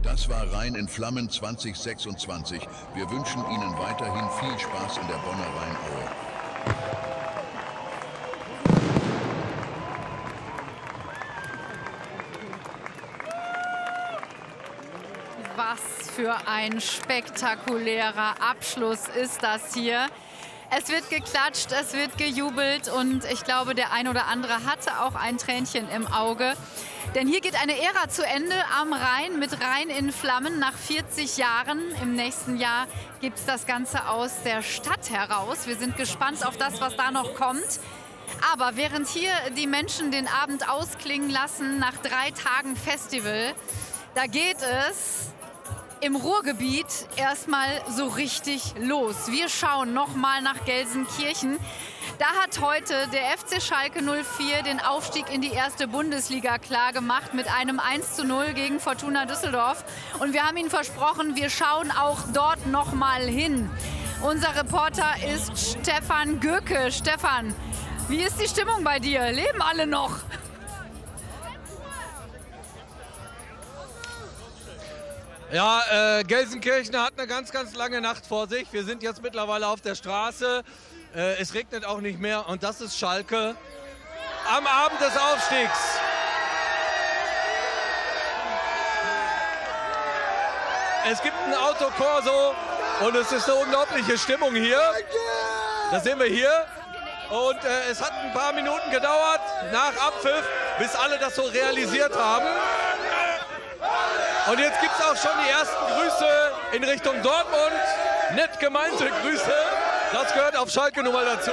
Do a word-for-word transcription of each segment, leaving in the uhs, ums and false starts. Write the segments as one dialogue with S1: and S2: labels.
S1: Das war Rhein in Flammen zwanzig sechsundzwanzig. Wir wünschen Ihnen weiterhin viel Spaß in der Bonner Rheinaue.
S2: Was für ein spektakulärer Abschluss ist das hier. Es wird geklatscht, es wird gejubelt und ich glaube, der ein oder andere hatte auch ein Tränchen im Auge. Denn hier geht eine Ära zu Ende am Rhein mit Rhein in Flammen nach vierzig Jahren. Im nächsten Jahr gibt es das Ganze aus der Stadt heraus. Wir sind gespannt auf das, was da noch kommt. Aber während hier die Menschen den Abend ausklingen lassen nach drei Tagen Festival, da geht es im Ruhrgebiet erstmal so richtig los. Wir schauen nochmal nach Gelsenkirchen. Da hat heute der F C Schalke null vier den Aufstieg in die erste Bundesliga klargemacht mit einem eins zu null gegen Fortuna Düsseldorf. Und wir haben Ihnen versprochen, wir schauen auch dort nochmal hin. Unser Reporter ist Stefan Göke. Stefan, wie ist die Stimmung bei dir? Leben alle noch?
S3: Ja, äh, Gelsenkirchen hat eine ganz, ganz lange Nacht vor sich. Wir sind jetzt mittlerweile auf der Straße. Äh, es regnet auch nicht mehr und das ist Schalke am Abend des Aufstiegs. Es gibt ein Autokorso und es ist eine unglaubliche Stimmung hier. Das sehen wir hier. Und äh, es hat ein paar Minuten gedauert nach Abpfiff, bis alle das so realisiert haben. Und jetzt gibt es auch schon die ersten Grüße in Richtung Dortmund. Nett gemeinte Grüße. Das gehört auf Schalke nun mal dazu.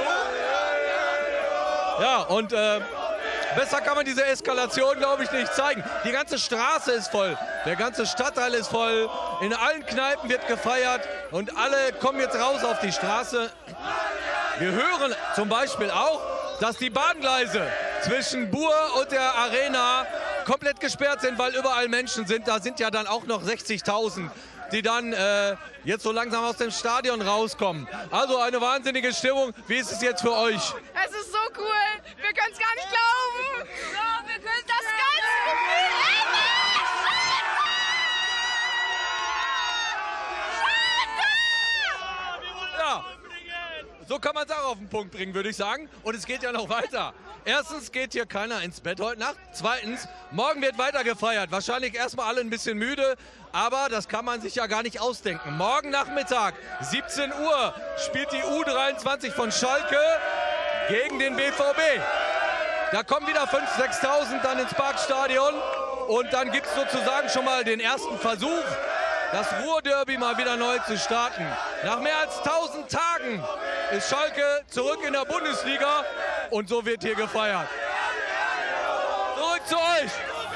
S3: Ja, und äh, besser kann man diese Eskalation, glaube ich, nicht zeigen. Die ganze Straße ist voll. Der ganze Stadtteil ist voll. In allen Kneipen wird gefeiert. Und alle kommen jetzt raus auf die Straße. Wir hören zum Beispiel auch, dass die Bahngleise zwischen Bur und der Arena komplett gesperrt sind, weil überall Menschen sind. Da sind ja dann auch noch sechzigtausend, die dann äh, jetzt so langsam aus dem Stadion rauskommen. Also eine wahnsinnige Stimmung. Wie ist es jetzt für euch?
S4: Es ist so cool. Wir können es gar nicht glauben. Ja, wir können das ganze Gefühl endlich!
S3: Ja, so kann man es auch auf den Punkt bringen, würde ich sagen. Und es geht ja noch weiter. Erstens geht hier keiner ins Bett heute Nacht. Zweitens, morgen wird weiter gefeiert. Wahrscheinlich erstmal alle ein bisschen müde, aber das kann man sich ja gar nicht ausdenken. Morgen Nachmittag, siebzehn Uhr, spielt die U dreiundzwanzig von Schalke gegen den B V B. Da kommen wieder fünftausend, sechstausend dann ins Parkstadion und dann gibt es sozusagen schon mal den ersten Versuch, das Ruhrderby mal wieder neu zu starten. Nach mehr als tausend Tagen ist Schalke zurück in der Bundesliga und so wird hier gefeiert. Zurück zu euch!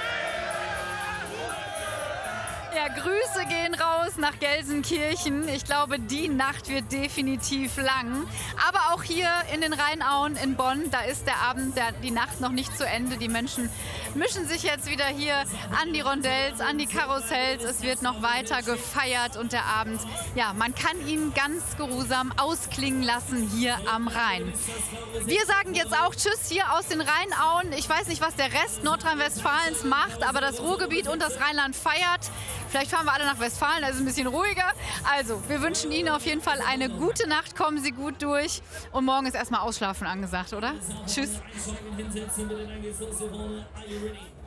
S2: Ja, Grüße gehen raus nach Gelsenkirchen. Ich glaube, die Nacht wird definitiv lang. Aber auch hier in den Rheinauen in Bonn, da ist der Abend, der, die Nacht noch nicht zu Ende. Die Menschen mischen sich jetzt wieder hier an die Rondells, an die Karussells. Es wird noch weiter gefeiert und der Abend, ja, man kann ihn ganz geruhsam ausklingen lassen hier am Rhein. Wir sagen jetzt auch Tschüss hier aus den Rheinauen. Ich weiß nicht, was der Rest Nordrhein-Westfalens macht, aber das Ruhrgebiet und das Rheinland feiert. Vielleicht fahren wir alle nach Westfalen, da ist es ein bisschen ruhiger. Also, wir wünschen Ihnen auf jeden Fall eine gute Nacht, kommen Sie gut durch. Und morgen ist erstmal Ausschlafen angesagt, oder? Tschüss.